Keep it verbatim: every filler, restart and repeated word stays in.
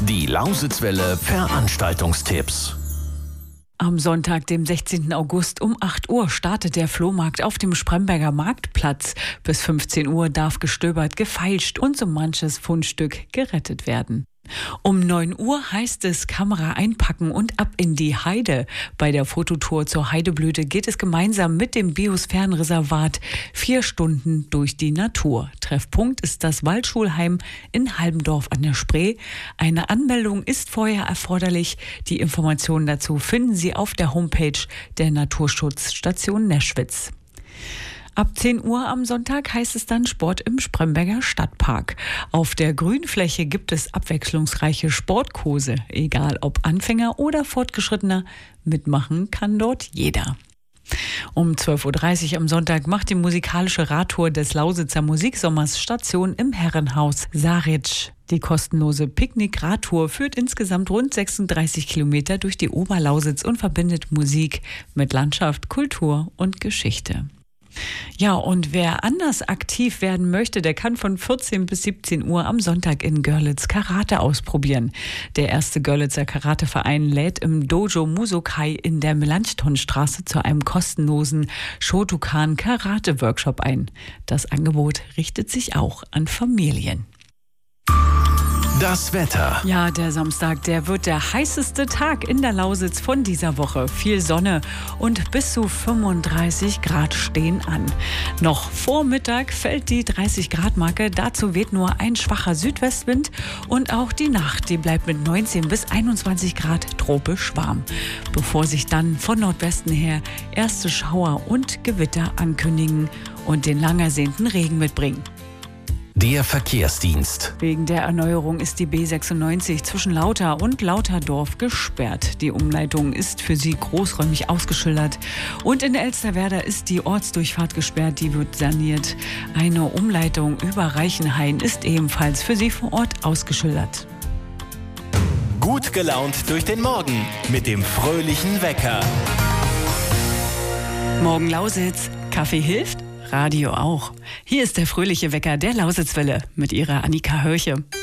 Die Lausitzwelle Veranstaltungstipps. Am Sonntag, dem sechzehnten August um acht Uhr startet der Flohmarkt auf dem Spremberger Marktplatz. Bis fünfzehn Uhr darf gestöbert, gefeilscht und so manches Fundstück gerettet werden. Um neun Uhr heißt es Kamera einpacken und ab in die Heide. Bei der Fototour zur Heideblüte geht es gemeinsam mit dem Biosphärenreservat vier Stunden durch die Natur. Treffpunkt ist das Waldschulheim in Halbendorf an der Spree. Eine Anmeldung ist vorher erforderlich. Die Informationen dazu finden Sie auf der Homepage der Naturschutzstation Neschwitz. Ab zehn Uhr am Sonntag heißt es dann Sport im Spremberger Stadtpark. Auf der Grünfläche gibt es abwechslungsreiche Sportkurse. Egal ob Anfänger oder Fortgeschrittener, mitmachen kann dort jeder. Um zwölf Uhr dreißig am Sonntag macht die musikalische Radtour des Lausitzer Musiksommers Station im Herrenhaus Saritsch. Die kostenlose Picknick-Radtour führt insgesamt rund sechsunddreißig Kilometer durch die Oberlausitz und verbindet Musik mit Landschaft, Kultur und Geschichte. Ja, und wer anders aktiv werden möchte, der kann von vierzehn bis siebzehn Uhr am Sonntag in Görlitz Karate ausprobieren. Der erste Görlitzer Karateverein lädt im Dojo Musokai in der Melanchthonstraße zu einem kostenlosen Shotokan Karate Workshop ein. Das Angebot richtet sich auch an Familien. Das Wetter. Ja, der Samstag, der wird der heißeste Tag in der Lausitz von dieser Woche. Viel Sonne und bis zu fünfunddreißig Grad stehen an. Noch vor Mittag fällt die dreißig Grad Marke. Dazu weht nur ein schwacher Südwestwind und auch die Nacht, die bleibt mit neunzehn bis einundzwanzig Grad tropisch warm. Bevor sich dann von Nordwesten her erste Schauer und Gewitter ankündigen und den lang ersehnten Regen mitbringen. Der Verkehrsdienst. Wegen der Erneuerung ist die B sechsundneunzig zwischen Lauter und Lauterdorf gesperrt. Die Umleitung ist für sie großräumig ausgeschildert. Und in Elsterwerda ist die Ortsdurchfahrt gesperrt, die wird saniert. Eine Umleitung über Reichenhain ist ebenfalls für sie vor Ort ausgeschildert. Gut gelaunt durch den Morgen mit dem fröhlichen Wecker. Morgen Lausitz. Kaffee hilft? Radio auch. Hier ist der fröhliche Wecker der Lausitzwelle mit ihrer Annika Hörche.